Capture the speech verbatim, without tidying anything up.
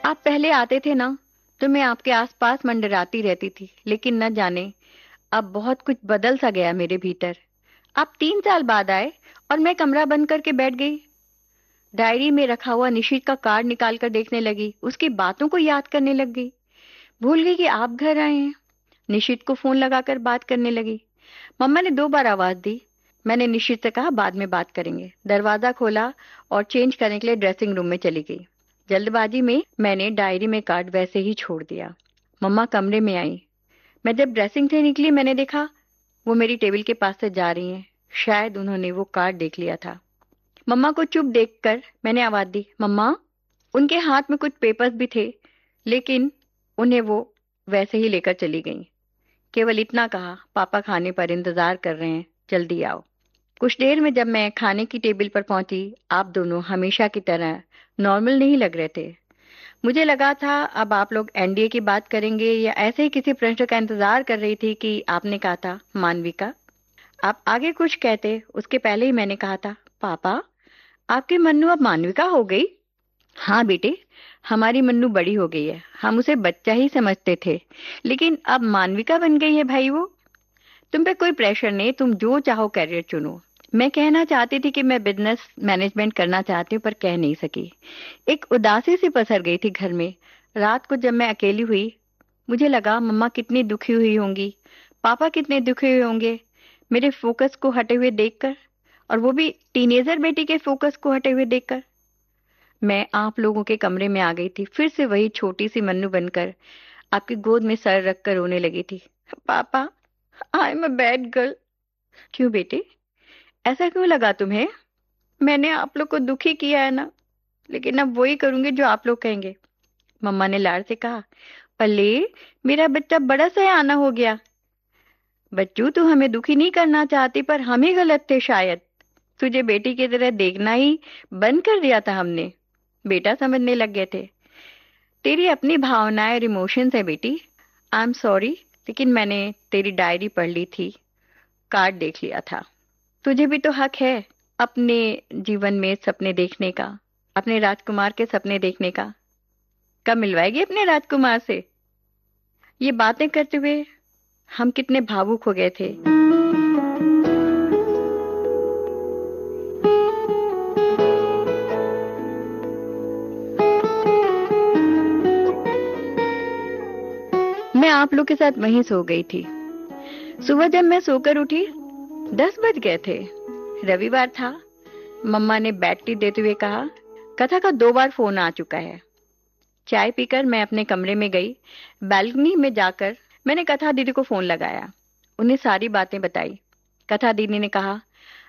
आप पहले आते थे ना, तो मैं आपके आसपास मंडराती रहती थी, लेकिन न जाने अब बहुत कुछ बदल सा गया मेरे भीतर। आप तीन साल बाद आए और मैं कमरा बंद करके बैठ गई। डायरी में रखा हुआ निशित का कार्ड निकाल कर देखने लगी, उसकी बातों को याद करने लग गई। भूल गई कि आप घर आए हैं। निशित को फोन लगाकर बात करने लगी। मम्मा ने दो बार आवाज दी। मैंने निशित से कहा बाद में बात करेंगे। दरवाजा खोला और चेंज करने के लिए ड्रेसिंग रूम में चली गई। जल्दबाजी में मैंने डायरी में कार्ड वैसे ही छोड़ दिया। मम्मा कमरे में आई। मैं जब ड्रेसिंग से निकली, मैंने देखा वो मेरी टेबल के पास से जा रही हैं। शायद उन्होंने वो कार्ड देख लिया था। मम्मा को चुप देखकर मैंने आवाज दी, मम्मा। उनके हाथ में कुछ पेपर्स भी थे, लेकिन उन्हें वो वैसे ही लेकर चली गईं। केवल इतना कहा, पापा खाने पर इंतजार कर रहे हैं, जल्दी आओ। कुछ देर में जब मैं खाने की टेबल पर पहुंची, आप दोनों हमेशा की तरह नॉर्मल नहीं लग रहे थे। मुझे लगा था अब आप लोग एनडीए की बात करेंगे या ऐसे ही किसी प्रश्न का इंतजार कर रही थी कि आपने कहा था मानविका। आप आगे कुछ कहते उसके पहले ही मैंने कहा था, पापा आपकी मन्नू अब मानविका हो गई। हाँ बेटे, हमारी मन्नू बड़ी हो गई है। हम उसे बच्चा ही समझते थे, लेकिन अब मानविका बन गई है भाई वो। तुम पे कोई प्रेशर नहीं, तुम जो चाहो करियर चुनो। मैं कहना चाहती थी कि मैं बिजनेस मैनेजमेंट करना चाहती हूँ, पर कह नहीं सकी। एक उदासी सी पसर गई थी घर में। रात को जब मैं अकेली हुई, मुझे लगा मम्मा कितनी दुखी हुई होंगी, पापा कितने दुखी हुए होंगे मेरे फोकस को हटे हुए देखकर, और वो भी टीनेजर बेटी के फोकस को हटे हुए देखकर। मैं आप लोगों के कमरे में आ गई थी, फिर से वही छोटी सी मन्नू बनकर आपकी गोद में सर रखकर रोने लगी थी। पापा, I am a bad girl. क्यों बेटे, ऐसा क्यों लगा तुम्हें? मैंने आप लोग को दुखी किया है ना, लेकिन अब वही करूंगी जो आप लोग कहेंगे। मम्मा ने लाड़ से कहा, पल्ले, मेरा बच्चा बड़ा सयाना हो गया। बच्चू, तू हमें दुखी नहीं करना चाहती, पर हम ही गलत थे शायद। तुझे बेटी की तरह देखना ही बंद कर दिया था हमने। बेटा समझने लग गए थे। तेरी अपनी भावनाएं और इमोशंस है बेटी। आई एम सॉरी, लेकिन मैंने तेरी डायरी पढ़ ली थी, कार्ड देख लिया था। तुझे भी तो हक है अपने जीवन में सपने देखने का, अपने राजकुमार के सपने देखने का। कब मिलवाएगी अपने राजकुमार से? ये बातें करते हुए हम कितने भावुक हो गए थे। मैं आप लोग के साथ वहीं सो गई थी। सुबह जब मैं सोकर उठी, दस बज गए थे। रविवार था। मम्मा ने बैटरी देते हुए कहा, कथा का दो बार फोन आ चुका है। चाय पीकर मैं अपने कमरे में गई। बालकनी में जाकर मैंने कथा दीदी को फोन लगाया, उन्हें सारी बातें बताई। कथा दीदी ने कहा,